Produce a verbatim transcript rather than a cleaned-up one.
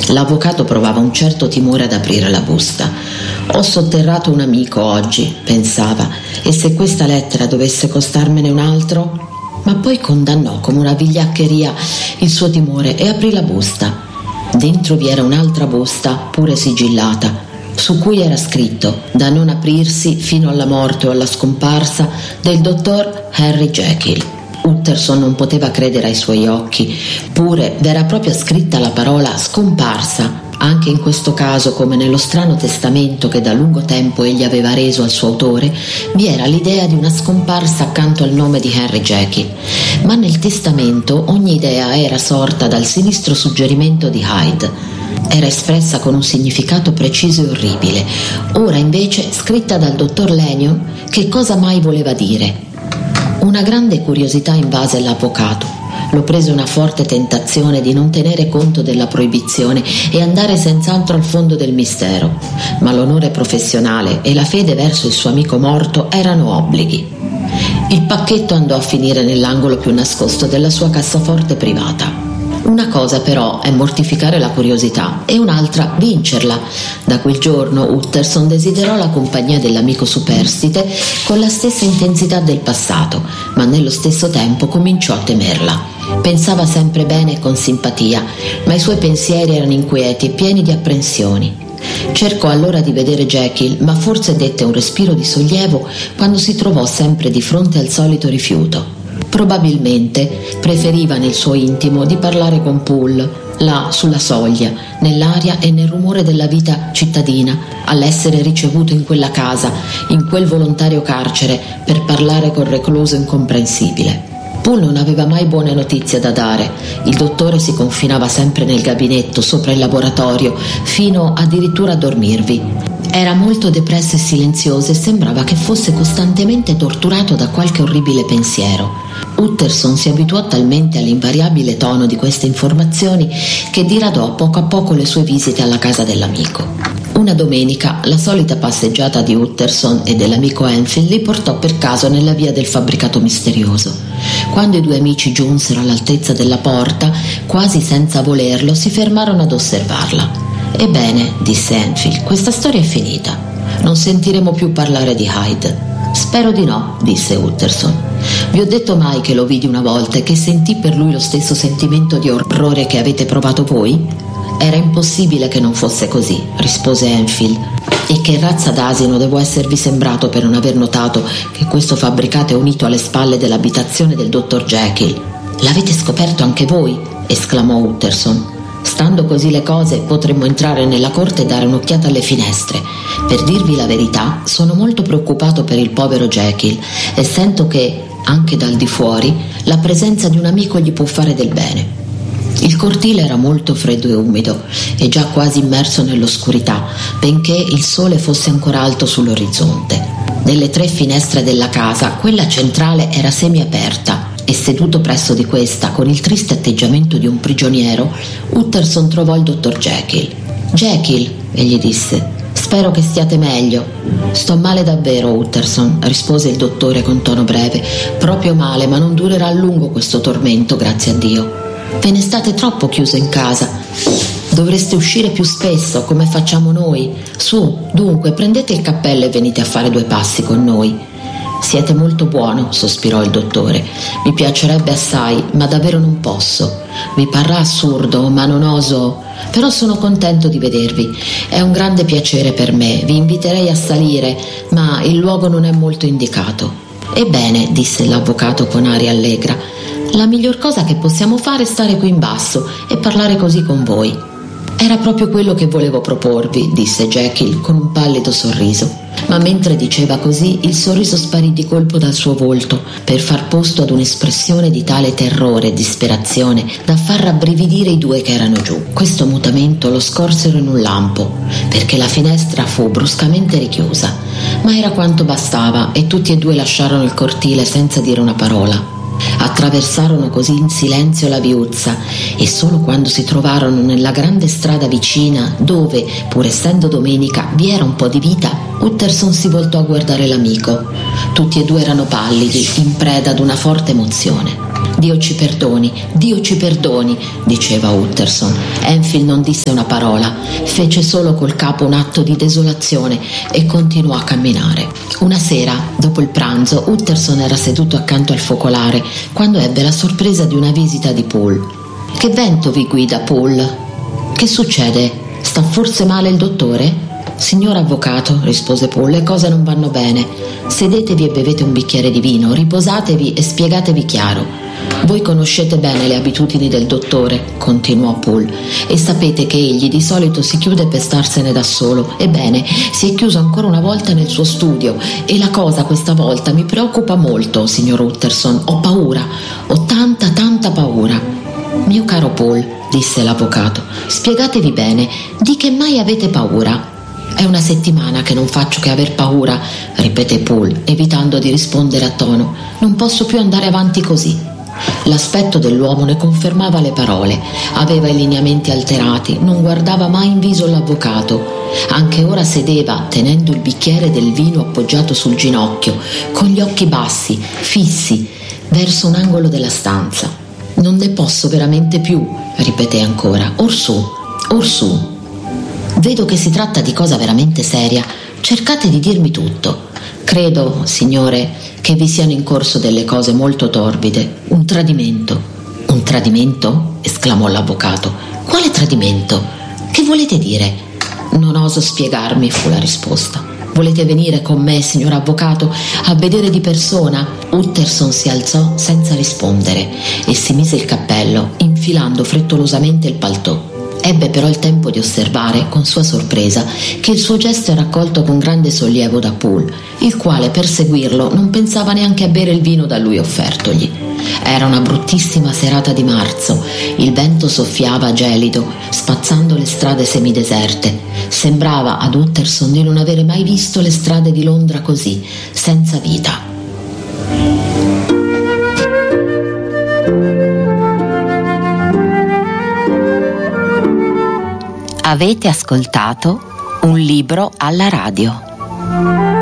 L'avvocato provava un certo timore ad aprire la busta. Ho sotterrato un amico oggi, pensava, e se questa lettera dovesse costarmene un altro? Ma poi condannò come una vigliaccheria il suo timore e aprì la busta. Dentro vi era un'altra busta, pure sigillata, su cui era scritto da non aprirsi fino alla morte o alla scomparsa del dottor Henry Jekyll. Utterson non poteva credere ai suoi occhi, pure v'era proprio scritta la parola scomparsa. Anche in questo caso, come nello strano testamento che da lungo tempo egli aveva reso al suo autore, vi era l'idea di una scomparsa accanto al nome di Henry Jekyll. Ma nel testamento ogni idea era sorta dal sinistro suggerimento di Hyde. Era espressa con un significato preciso e orribile. Ora invece, scritta dal dottor Lanyon, che cosa mai voleva dire? Una grande curiosità invase l'avvocato. Lo prese una forte tentazione di non tenere conto della proibizione e andare senz'altro al fondo del mistero, ma l'onore professionale e la fede verso il suo amico morto erano obblighi. Il pacchetto andò a finire nell'angolo più nascosto della sua cassaforte privata. Una cosa però è mortificare la curiosità e un'altra vincerla. Da quel giorno Utterson desiderò la compagnia dell'amico superstite con la stessa intensità del passato, ma nello stesso tempo cominciò a temerla. Pensava sempre bene e con simpatia, ma i suoi pensieri erano inquieti e pieni di apprensioni. Cercò allora di vedere Jekyll, ma forse dette un respiro di sollievo quando si trovò sempre di fronte al solito rifiuto. Probabilmente preferiva nel suo intimo di parlare con Poole, là sulla soglia, nell'aria e nel rumore della vita cittadina, all'essere ricevuto in quella casa, in quel volontario carcere, per parlare col recluso incomprensibile. Poole non aveva mai buone notizie da dare. Il dottore si confinava sempre nel gabinetto, sopra il laboratorio, fino addirittura a dormirvi. Era molto depresso e silenzioso e sembrava che fosse costantemente torturato da qualche orribile pensiero. Utterson si abituò talmente all'invariabile tono di queste informazioni che diradò poco a poco le sue visite alla casa dell'amico. Una domenica la solita passeggiata di Utterson e dell'amico Enfield li portò per caso nella via del fabbricato misterioso. Quando i due amici giunsero all'altezza della porta, quasi senza volerlo, si fermarono ad osservarla. «Ebbene», disse Enfield, «questa storia è finita. Non sentiremo più parlare di Hyde». «Spero di no», disse Utterson. «Vi ho detto mai che lo vidi una volta e che sentì per lui lo stesso sentimento di orrore che avete provato voi?» «Era impossibile che non fosse così», rispose Enfield. «E che razza d'asino devo esservi sembrato per non aver notato che questo fabbricato è unito alle spalle dell'abitazione del dottor Jekyll?» «L'avete scoperto anche voi?» esclamò Utterson. «Stando così le cose potremmo entrare nella corte e dare un'occhiata alle finestre. Per dirvi la verità, sono molto preoccupato per il povero Jekyll e sento che, anche dal di fuori, la presenza di un amico gli può fare del bene». Il cortile era molto freddo e umido e già quasi immerso nell'oscurità, benché il sole fosse ancora alto sull'orizzonte. Delle tre finestre della casa, quella centrale era semiaperta e seduto presso di questa, con il triste atteggiamento di un prigioniero, Utterson trovò il dottor Jekyll. «Jekyll», egli disse, «spero che stiate meglio». «Sto male davvero, Utterson», rispose il dottore con tono breve. «Proprio male, ma non durerà a lungo questo tormento, grazie a Dio. Ve ne state troppo chiuso in casa. Dovreste uscire più spesso, come facciamo noi. Su, dunque, prendete il cappello e venite a fare due passi con noi». «Siete molto buono», sospirò il dottore. «Mi piacerebbe assai, ma davvero non posso. Vi parrà assurdo, ma non oso. Però sono contento di vedervi. È un grande piacere per me. Vi inviterei a salire, ma il luogo non è molto indicato». «Ebbene», disse l'avvocato con aria allegra, «la miglior cosa che possiamo fare è stare qui in basso e parlare così con voi». «Era proprio quello che volevo proporvi», disse Jekyll con un pallido sorriso. Ma mentre diceva così, il sorriso sparì di colpo dal suo volto per far posto ad un'espressione di tale terrore e disperazione da far rabbrividire i due che erano giù. Questo mutamento lo scorsero in un lampo, perché la finestra fu bruscamente richiusa, ma era quanto bastava e tutti e due lasciarono il cortile senza dire una parola. Attraversarono così in silenzio la viuzza e solo quando si trovarono nella grande strada vicina, dove, pur essendo domenica, vi era un po' di vita, Utterson si voltò a guardare l'amico. Tutti e due erano pallidi, in preda ad una forte emozione. Dio ci perdoni, Dio ci perdoni, diceva Utterson. Enfield non disse una parola, fece solo col capo un atto di desolazione e continuò a camminare. Una sera, dopo il pranzo, Utterson era seduto accanto al focolare quando ebbe la sorpresa di una visita di Paul. «Che vento vi guida, Paul? Che succede? Sta forse male il dottore?» «Signor avvocato», rispose Paul, «le cose non vanno bene. Sedetevi e bevete un bicchiere di vino, riposatevi e spiegatevi chiaro. Voi conoscete bene le abitudini del dottore», continuò Paul, «e sapete che egli di solito si chiude per starsene da solo. Ebbene, si è chiuso ancora una volta nel suo studio e la cosa questa volta mi preoccupa molto, signor Utterson. Ho paura, ho tanta, tanta paura». «Mio caro Paul», disse l'avvocato, «spiegatevi bene, di che mai avete paura?» «È una settimana che non faccio che aver paura», ripeté Paul, evitando di rispondere a tono. «Non posso più andare avanti così». L'aspetto dell'uomo ne confermava le parole. Aveva i lineamenti alterati, non guardava mai in viso l'avvocato. Anche ora sedeva, tenendo il bicchiere del vino appoggiato sul ginocchio, con gli occhi bassi, fissi, verso un angolo della stanza. «Non ne posso veramente più», ripeté ancora. «Orsù, orsù. Vedo che si tratta di cosa veramente seria. Cercate di dirmi tutto. Credo, signore, che vi siano in corso delle cose molto torbide. Un tradimento». «Un tradimento?» esclamò l'avvocato. «Quale tradimento? Che volete dire?» «Non oso spiegarmi», fu la risposta. «Volete venire con me, signor avvocato, a vedere di persona?» Utterson si alzò senza rispondere e si mise il cappello, infilando frettolosamente il paltò. Ebbe però il tempo di osservare, con sua sorpresa, che il suo gesto era accolto con grande sollievo da Paul, il quale per seguirlo non pensava neanche a bere il vino da lui offertogli. Era una bruttissima serata di marzo, il vento soffiava gelido, spazzando le strade semideserte. Sembrava ad Utterson di non avere mai visto le strade di Londra così, senza vita. Avete ascoltato Un libro alla radio.